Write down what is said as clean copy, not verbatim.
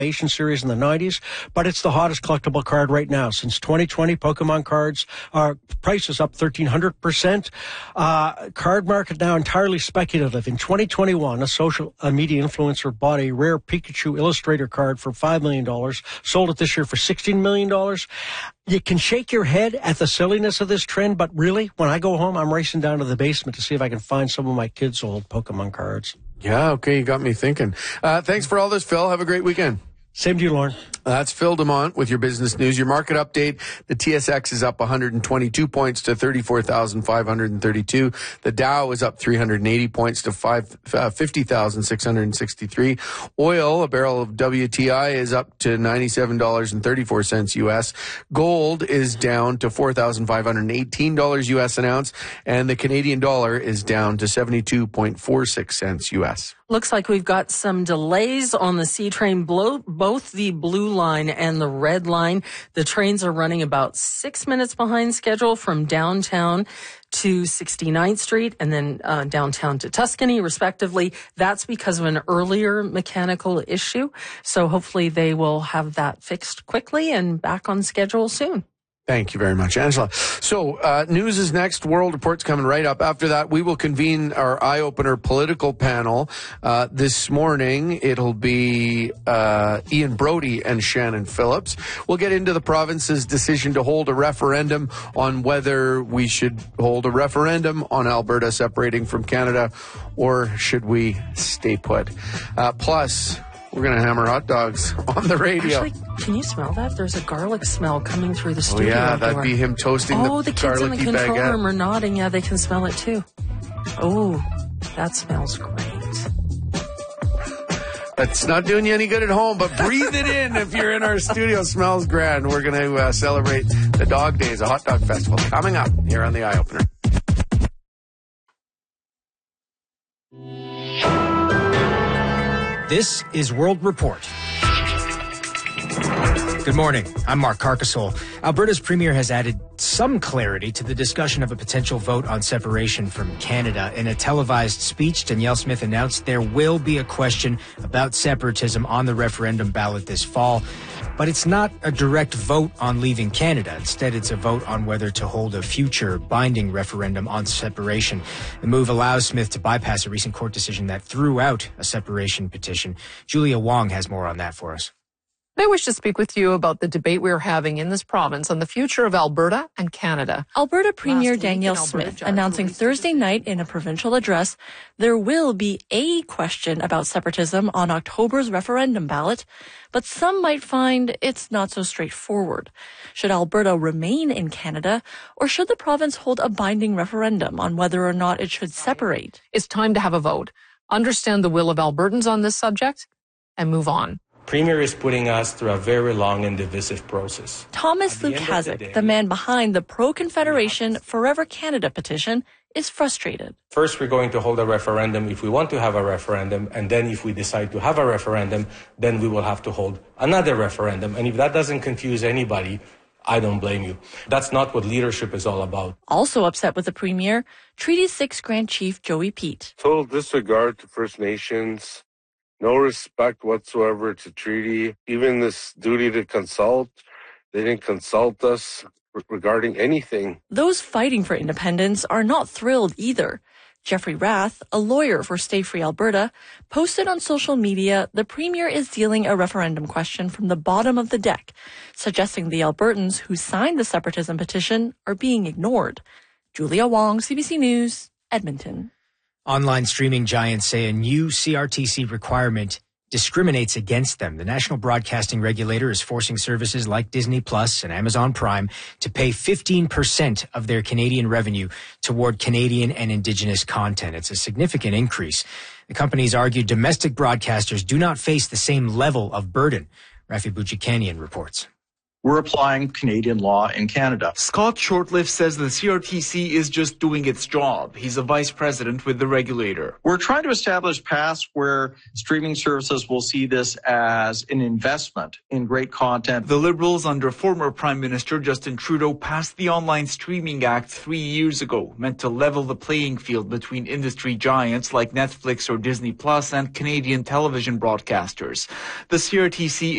Nation series in the 90s, but it's the hottest collectible card right now. Since 2020, Pokemon cards price is up 1,300%. Card market now entirely speculative. In 2021, a social media influencer bought a rare Pikachu Illustrator card for $5 million, sold it this year for $16 million. You can shake your head at the silliness of this trend, but really, when I go home, I'm racing down to the basement to see if I can find some of my kids' old Pokemon cards. Yeah, okay, you got me thinking. Thanks for all this, Phil. Have a great weekend. Same to you, Lauren. That's Phil DeMont with your business news. Your market update. The TSX is up 122 points to 34,532. The Dow is up 380 points to 50,663. Oil, a barrel of WTI, is up to $97.34 U.S. Gold is down to $4,518 U.S. an ounce. And the Canadian dollar is down to 72.46 cents U.S. Looks like we've got some delays on the C train, both the blue line and the red line. The trains are running about 6 minutes behind schedule from downtown to 69th Street and then downtown to Tuscany, respectively. That's because of an earlier mechanical issue. So hopefully they will have that fixed quickly and back on schedule soon. Thank you very much, Angela. So, news is next. World Report's coming right up. After that, we will convene our eye-opener political panel. This morning, it'll be Ian Brody and Shannon Phillips. We'll get into the province's decision to hold a referendum on whether we should hold a referendum on Alberta separating from Canada, or should we stay put? Plus, we're going to hammer hot dogs on the radio. Actually, can you smell that? There's a garlic smell coming through the studio. Oh, yeah, that'd be him toasting the garlicky baguette. kids in the control room are nodding. Yeah, they can smell it too. Oh, that smells great. It's not doing you any good at home, but breathe it in if you're in our studio. Smells grand. We're going to celebrate the Dog Days, a hot dog festival, coming up here on the Eye Opener. This is World Report. Good morning. I'm Mark Carcasole. Alberta's premier has added some clarity to the discussion of a potential vote on separation from Canada. In a televised speech, Danielle Smith announced there will be a question about separatism on the referendum ballot this fall. But it's not a direct vote on leaving Canada. Instead, it's a vote on whether to hold a future binding referendum on separation. The move allows Smith to bypass a recent court decision that threw out a separation petition. Julia Wong has more on that for us. I wish to speak with you about the debate we're having in this province on the future of Alberta and Canada. Alberta Premier Danielle Smith announcing Thursday night in a provincial address there will be a question about separatism on October's referendum ballot, but some might find it's not so straightforward. Should Alberta remain in Canada, or should the province hold a binding referendum on whether or not it should separate? It's time to have a vote, understand the will of Albertans on this subject, and move on. Premier is putting us through a very long and divisive process. Thomas Lukasik, the man behind the pro-Confederation Forever Canada petition, is frustrated. First, we're going to hold a referendum if we want to have a referendum, and then if we decide to have a referendum, then we will have to hold another referendum. And if that doesn't confuse anybody, I don't blame you. That's not what leadership is all about. Also upset with the Premier, Treaty 6 Grand Chief Joey Peet. Total disregard to First Nations. No respect whatsoever to treaty. Even this duty to consult, they didn't consult us regarding anything. Those fighting for independence are not thrilled either. Jeffrey Rath, a lawyer for Stay Free Alberta, posted on social media the Premier is dealing a referendum question from the bottom of the deck, suggesting the Albertans who signed the separatism petition are being ignored. Julia Wong, CBC News, Edmonton. Online streaming giants say a new CRTC requirement discriminates against them. The National Broadcasting Regulator is forcing services like Disney Plus and Amazon Prime to pay 15% of their Canadian revenue toward Canadian and Indigenous content. It's a significant increase. The companies argue domestic broadcasters do not face the same level of burden. Rafi Bouchikanian reports. We're applying Canadian law in Canada. Scott Shortlift says the CRTC is just doing its job. He's a vice president with the regulator. We're trying to establish paths where streaming services will see this as an investment in great content. The Liberals under former Prime Minister Justin Trudeau passed the Online Streaming Act 3 years ago, meant to level the playing field between industry giants like Netflix or Disney Plus and Canadian television broadcasters. The CRTC